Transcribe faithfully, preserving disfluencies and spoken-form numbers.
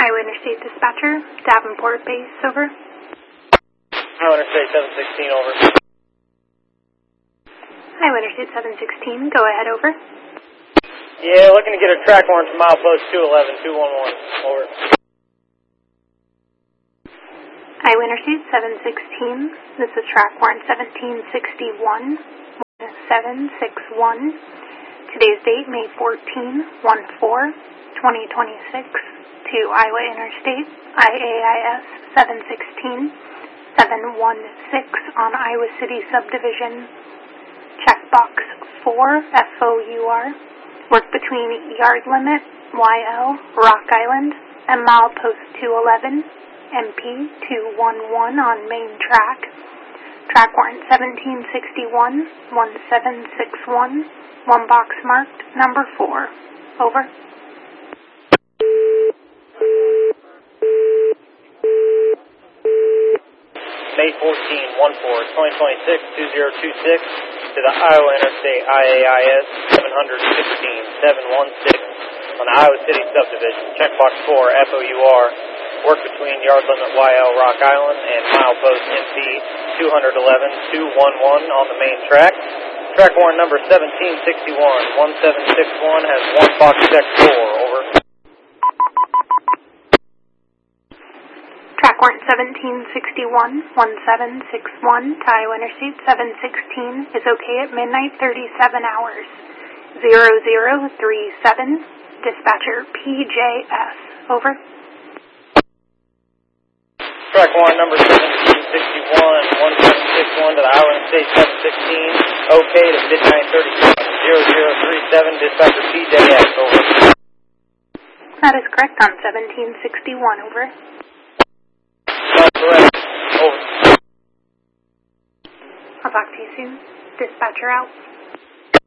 Iowa Interstate Dispatcher, Davenport Base, over. Iowa Interstate seven sixteen, over. Iowa Interstate seven sixteen, go ahead, over. Yeah, looking to get a track warrant to milepost two eleven, two one one, over. Iowa Interstate seven sixteen, this is track warrant seventeen sixty-one, seven six one. Today's date, May fourteenth, fourteen, twenty twenty-six, to Iowa Interstate, I A I S seven sixteen, seven one six on Iowa City Subdivision, checkbox four, F O U R, work between yard limit, Y L, Rock Island, and milepost two eleven, M P two one one on main track, track warrant seventeen sixty-one, seventeen sixty-one, one box marked, number four, over. May fourteenth, fourteen, twenty twenty-six, two zero two six, to the Iowa Interstate I A I S seven sixteen, seven one six on the Iowa City Subdivision, checkbox four, F O U R, work between yard limit Y L, Rock Island, and milepost M P two eleven, two one one on the main track. Track warrant number seventeen sixty-one, seventeen sixty-one has one box check four, over. Track warrant seventeen sixty-one, seventeen sixty-one to Iowa Interstate seven sixteen is okay at midnight, thirty-seven hours. zero zero three seven, dispatcher P J S, over. Track warrant number seventeen sixty-one, seventeen sixty-one to the Iowa Interstate seven sixteen, okay to midnight, thirty-seven, zero zero three seven, dispatcher P J S, over. That is correct on seventeen sixty-one, over. That's correct, over. I'll talk to you soon. Dispatcher out.